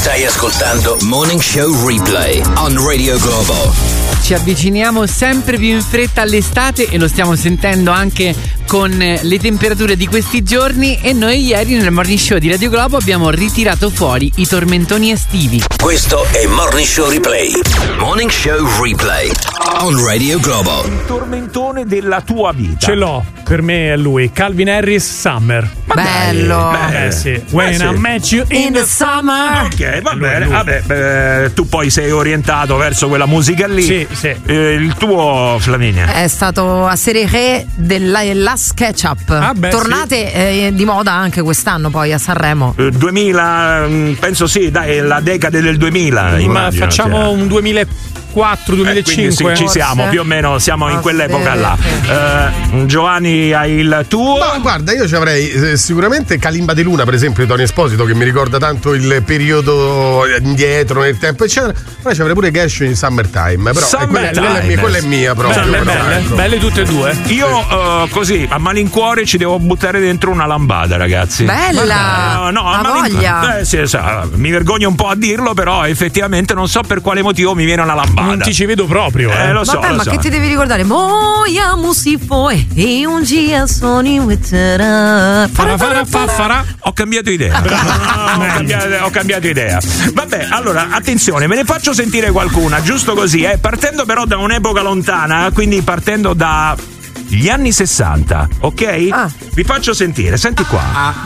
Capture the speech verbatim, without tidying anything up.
Stai ascoltando Morning Show Replay on Radio Globo. Ci avviciniamo sempre più in fretta all'estate e lo stiamo sentendo anche con le temperature di questi giorni, e noi ieri nel Morning Show di Radio Globo abbiamo ritirato fuori i tormentoni estivi. Questo è Morning Show Replay. Morning Show Replay on Radio Globo. Il tormentone della tua vita. Ce l'ho, per me è lui, Calvin Harris, Summer. Ma bello. Beh, eh sì. When eh sì. I met you in, In the summer. Ok, va Lui, bene. lui. Vabbè, beh, tu poi sei orientato verso quella musica lì. Sì, sì. Eh, il tuo, Flaminia? È stato a serie della la SketchUp. Ah, beh, Tornate eh, di moda anche quest'anno poi a Sanremo. Eh, duemila, mh, penso sì, dai, è la decade del duemila. Ma immagino, facciamo cioè. un duemilaquattro duemilacinque. Eh, quindi sì, ci siamo, più o meno siamo in Ah, quell'epoca sì, là. sì. Eh, Giovanni, hai il tuo? Ma guarda, io ci avrei eh, sicuramente Kalimba De Luna, per esempio, di Tony Esposito, che mi ricorda tanto il periodo indietro nel tempo, eccetera. Poi ci avrei pure Gershwin in Summertime. Però eh, quella, quella è mia, quella è mia proprio. Belle, però, belle, ecco. belle tutte e due. Io eh, così a malincuore ci devo buttare dentro una lambada, ragazzi. Bella. No, no, Ha a malincuore- voglia. Eh, sì, sa, mi vergogno un po' a dirlo, però effettivamente non so per quale motivo mi viene una lambada. Non ti ci vedo proprio, eh. Eh, lo so, Vabbè, lo ma so. che ti devi ricordare? Moiamo si foi e un dia soni wetera. Farà, farà, fa, farà. Ho cambiato idea. No, ho, cambiato, ho cambiato idea. Vabbè, allora, attenzione, me ne faccio sentire qualcuna, giusto così, eh, partendo però da un'epoca lontana, quindi partendo da gli anni sessanta, ok? Ah. Vi faccio sentire, senti qua.